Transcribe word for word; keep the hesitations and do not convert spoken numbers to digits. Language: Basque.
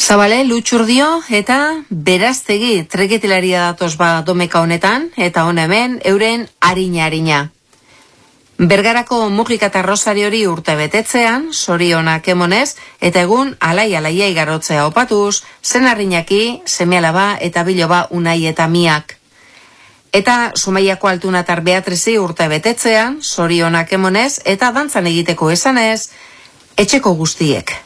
Zabale, Lutxurdio eta Beraztegi treketilaria datoz ba domeka honetan, eta hon hemen euren harina-harina. Bergarako Mujika eta Rosariori urte betetzean, sorionak emonez, eta egun alai-alaiai garotzea opatuz, zen harrinaki, seme-alaba eta biloba unai eta miak. Eta Zumaiako Altunatar Beatrizi urte betetzean, sorionak emonez, eta dantzan egiteko esanez, etxeko guztiek.